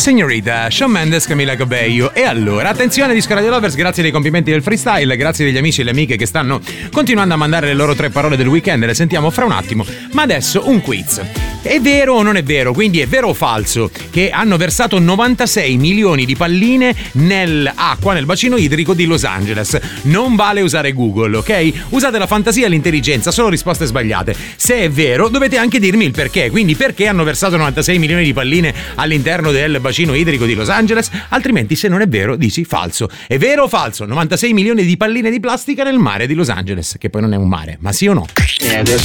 Signorita, Shawn Mendes, Camila Cabello. E allora, attenzione Disco Radio Lovers, grazie dei complimenti del freestyle, grazie degli amici e le amiche che stanno continuando a mandare le loro 3 parole del weekend, le sentiamo fra un attimo. Ma adesso un quiz. È vero o non è vero? Quindi è vero o falso che hanno versato 96 milioni di palline nell'acqua, nel bacino idrico di Los Angeles? Non vale usare Google, ok? Usate la fantasia e l'intelligenza, solo risposte sbagliate. Se è vero, dovete anche dirmi il perché. Quindi perché hanno versato 96 milioni di palline all'interno del bacino idrico di Los Angeles? Altrimenti, se non è vero, dici falso. È vero o falso? 96 milioni di palline di plastica nel mare di Los Angeles, che poi non è un mare, ma sì o no?